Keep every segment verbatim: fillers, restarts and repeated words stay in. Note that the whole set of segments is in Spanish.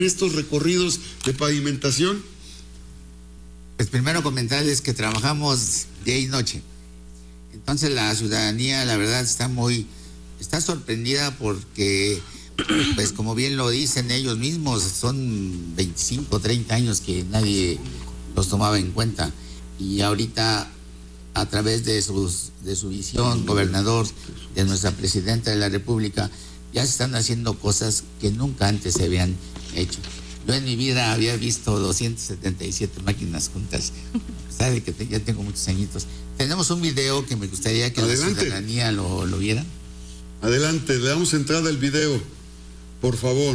estos recorridos de pavimentación? Pues primero comentarles que trabajamos día y noche. Entonces la ciudadanía, la verdad, está muy, está sorprendida porque, pues como bien lo dicen ellos mismos, son veinticinco, treinta años que nadie los tomaba en cuenta. Y ahorita, a través de, sus, de su visión, gobernador, de nuestra presidenta de la República, ya se están haciendo cosas que nunca antes se habían hecho. Yo en mi vida había visto doscientas setenta y siete máquinas juntas, sabe que te, ya tengo muchos añitos. Tenemos un video que me gustaría que Adelante. La ciudadanía lo, lo viera. Adelante, le damos entrada al video, por favor.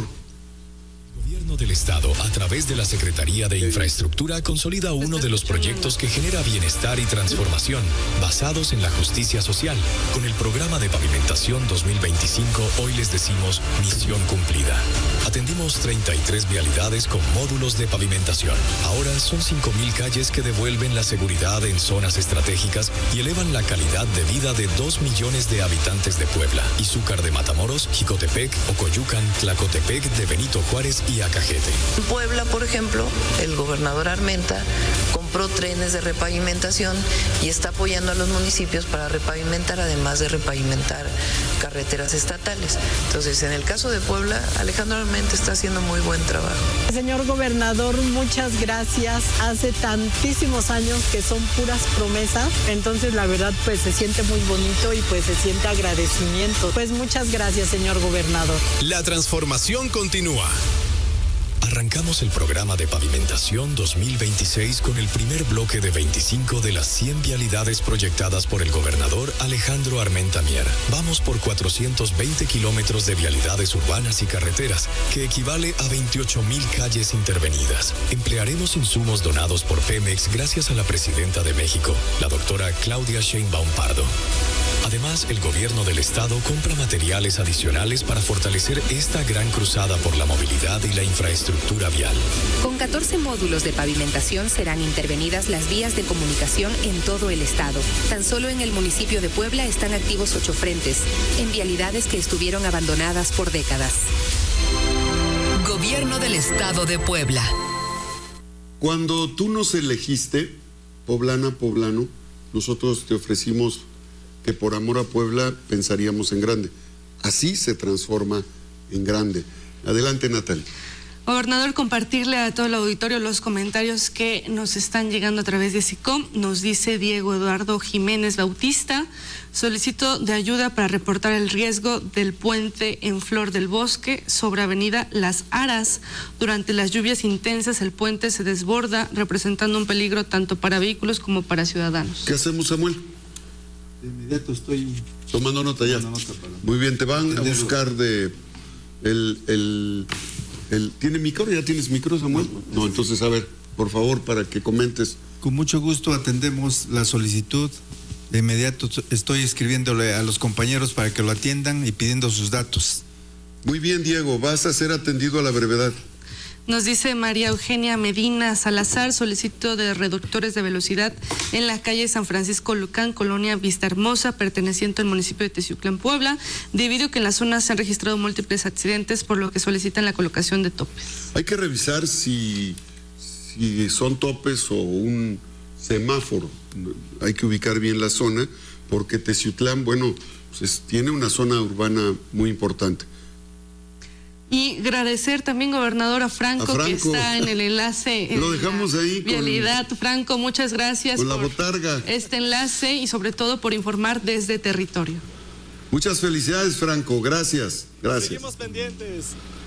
El Gobierno del Estado, a través de la Secretaría de Infraestructura, consolida uno de los proyectos que genera bienestar y transformación, basados en la justicia social. Con el programa de pavimentación dos mil veinticinco, hoy les decimos misión cumplida. Atendimos treinta y tres vialidades con módulos de pavimentación. Ahora son cinco mil calles que devuelven la seguridad en zonas estratégicas y elevan la calidad de vida de dos millones de habitantes de Puebla, Izúcar de Matamoros, Jicotepec, Ocoyucan, Tlacotepec de Benito Juárez y Acajete. En Puebla, por ejemplo, el gobernador Armenta compró trenes de repavimentación y está apoyando a los municipios para repavimentar, además de repavimentar carreteras estatales. Entonces, en el caso de Puebla, Alejandro Armenta está haciendo muy buen trabajo. Señor gobernador, muchas gracias. Hace tantísimos años que son puras promesas, entonces la verdad pues se siente muy bonito y pues se siente agradecimiento. Pues muchas gracias, señor gobernador. La transformación continúa. Arrancamos el programa de pavimentación dos mil veintiséis con el primer bloque de veinticinco de las cien vialidades proyectadas por el gobernador Alejandro Armenta Mier. Vamos por cuatrocientos veinte kilómetros de vialidades urbanas y carreteras, que equivale a veintiocho mil calles intervenidas. Emplearemos insumos donados por Pemex gracias a la presidenta de México, la doctora Claudia Sheinbaum Pardo. Además, el gobierno del estado compra materiales adicionales para fortalecer esta gran cruzada por la movilidad y la infraestructura vial. Con catorce módulos de pavimentación serán intervenidas las vías de comunicación en todo el estado. Tan solo en el municipio de Puebla están activos ocho frentes, en vialidades que estuvieron abandonadas por décadas. Gobierno del Estado de Puebla. Cuando tú nos elegiste, poblana, poblano, nosotros te ofrecimos que por amor a Puebla pensaríamos en grande. Así se transforma en grande. Adelante, Natalia. Gobernador, compartirle a todo el auditorio los comentarios que nos están llegando a través de SICOM. Nos dice Diego Eduardo Jiménez Bautista: solicito de ayuda para reportar el riesgo del puente en Flor del Bosque sobre Avenida Las Aras. Durante las lluvias intensas el puente se desborda, representando un peligro tanto para vehículos como para ciudadanos. ¿Qué hacemos, Samuel? De inmediato estoy tomando nota ya. Tomando nota para... Muy bien, te van entenderlo. A buscar de el, el, el ¿tiene micro? ¿Ya tienes micro, Samuel? No, entonces a ver, por favor, para que comentes. Con mucho gusto atendemos la solicitud. De inmediato estoy escribiéndole a los compañeros para que lo atiendan y pidiendo sus datos. Muy bien, Diego, vas a ser atendido a la brevedad. Nos dice María Eugenia Medina Salazar: solicito de reductores de velocidad en la calle San Francisco Lucán, colonia Vista Hermosa, perteneciente al municipio de Teciutlán, Puebla, debido a que en la zona se han registrado múltiples accidentes, por lo que solicitan la colocación de topes. Hay que revisar si, si son topes o un semáforo. Hay que ubicar bien la zona, porque Teciutlán, bueno, pues tiene una zona urbana muy importante. Y agradecer también, gobernador, a Franco, a Franco. que está en el enlace. Lo dejamos ahí. Vialidad. Con, Franco, muchas gracias con por la botarga. Este enlace y sobre todo por informar desde territorio. Muchas felicidades, Franco. Gracias. Gracias. Seguimos pendientes.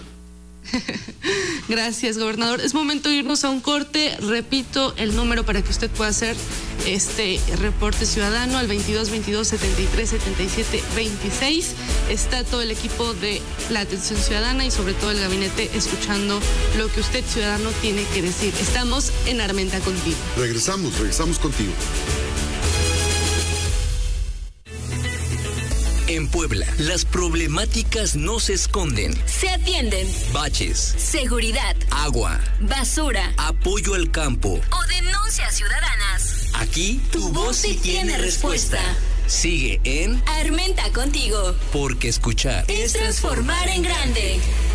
Gracias, gobernador. Es momento de irnos a un corte. Repito el número para que usted pueda hacer este reporte ciudadano al veintidós veintidós setenta y tres setenta y siete veintiséis. Está todo el equipo de la atención ciudadana y sobre todo el gabinete escuchando lo que usted, ciudadano, tiene que decir. Estamos en Armenta contigo. Regresamos, regresamos contigo. En Puebla, las problemáticas no se esconden. Se atienden. Baches. Seguridad. Agua. Basura. Apoyo al campo. O denuncias ciudadanas. Aquí, tu, tu voz sí tiene respuesta. respuesta. Sigue en Armenta contigo. Porque escuchar es transformar en grande.